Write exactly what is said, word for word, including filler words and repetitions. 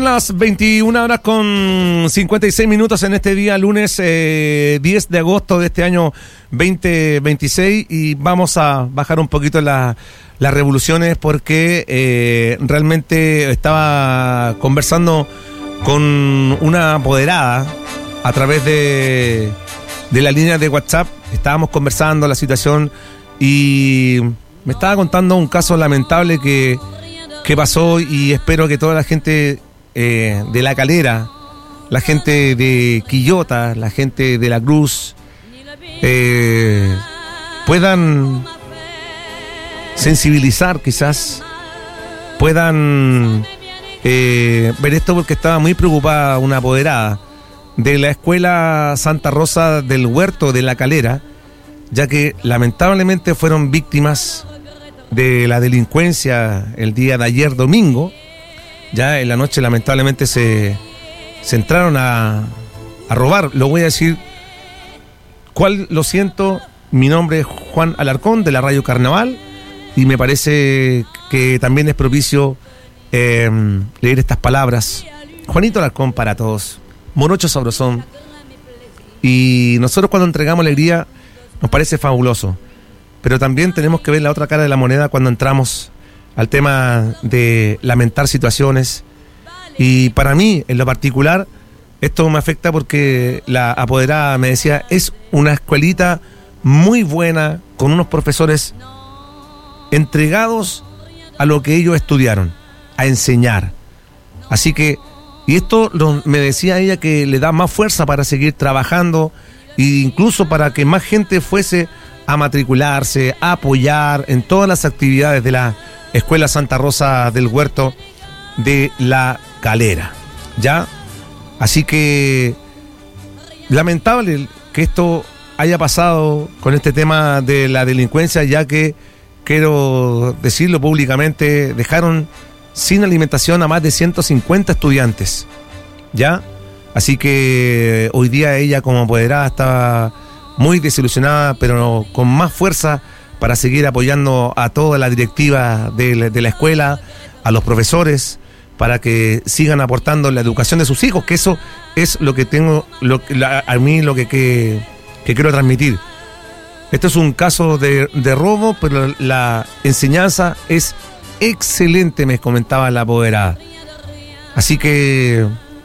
las veintiuna horas con cincuenta y seis minutos en este día, lunes eh, diez de agosto de este año veinte veintiséis, y vamos a bajar un poquito la, las revoluciones porque eh, realmente estaba conversando con una apoderada a través de, de la línea de WhatsApp. Estábamos conversando la situación y me estaba contando un caso lamentable que que pasó, y espero que toda la gente eh, de La Calera, la gente de Quillota, la gente de La Cruz, eh, puedan sensibilizar, quizás puedan eh, ver esto, porque estaba muy preocupada una apoderada de la escuela Santa Rosa del Huerto de La Calera, ya que lamentablemente fueron víctimas de la delincuencia el día de ayer domingo. Ya en la noche lamentablemente se, se entraron a, a robar. Lo voy a decir cuál, lo siento, mi nombre es Juan Alarcón de la Radio Carnaval, y me parece que también es propicio eh, leer estas palabras. Juanito Alarcón para todos, morocho sabrosón, y nosotros cuando entregamos alegría nos parece fabuloso, pero también tenemos que ver la otra cara de la moneda cuando entramos al tema de lamentar situaciones. Y para mí, en lo particular, esto me afecta porque la apoderada me decía, es una escuelita muy buena, con unos profesores entregados a lo que ellos estudiaron, a enseñar. Así que, y esto lo, me decía ella, que le da más fuerza para seguir trabajando, e incluso para que más gente fuese a matricularse, a apoyar en todas las actividades de la Escuela Santa Rosa del Huerto de La Calera, ¿ya? Así que lamentable que esto haya pasado con este tema de la delincuencia, ya que, quiero decirlo públicamente, dejaron sin alimentación a más de ciento cincuenta estudiantes, ¿ya? Así que hoy día ella, como apoderada, estaba muy desilusionada, pero con más fuerza para seguir apoyando a toda la directiva de la, de la escuela, a los profesores, para que sigan aportando en la educación de sus hijos, que eso es lo que tengo, lo, la, a mí lo que, que, que quiero transmitir. Esto es un caso de, de robo, pero la enseñanza es excelente, me comentaba la apoderada. Así que